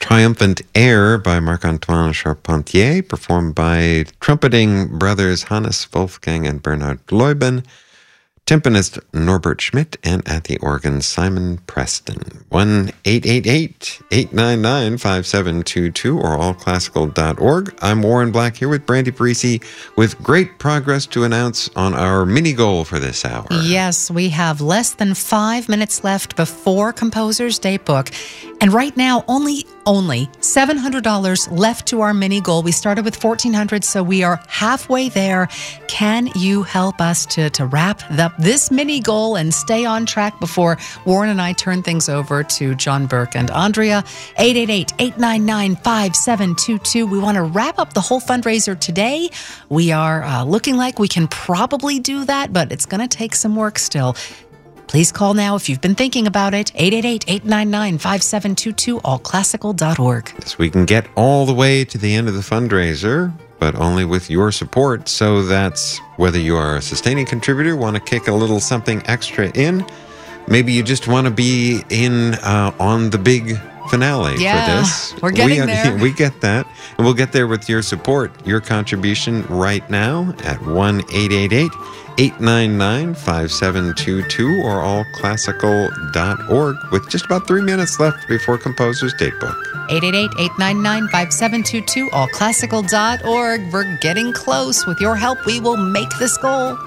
Triumphant Air by Marc-Antoine Charpentier, performed by trumpeting brothers Hannes Wolfgang and Bernhard Leuben, timpanist Norbert Schmidt, and at the organ Simon Preston. 1-888-899-5722 or allclassical.org. I'm Warren Black here with Brandy Parisi with great progress to announce on our mini goal for this hour. Yes, we have less than 5 minutes left before Composer's Datebook. And right now, only $700 left to our mini goal. We started with $1,400, so we are halfway there. Can you help us to wrap up this mini goal and stay on track before Warren and I turn things over to John Burke and Andrea? 888-899-5722. We want to wrap up the whole fundraiser today. We are looking like we can probably do that, but it's going to take some work still. Please call now if you've been thinking about it. 888-899-5722, allclassical.org. Yes, we can get all the way to the end of the fundraiser, but only with your support. So that's whether you are a sustaining contributor, want to kick a little something extra in. Maybe you just want to be in on the big finale for this. We're getting there. We get that. And we'll get there with your support, your contribution right now at 1-888-899-5722 or allclassical.org with just about 3 minutes left before Composer's Datebook. 888-899-5722, allclassical.org. We're getting close. With your help, we will make this goal.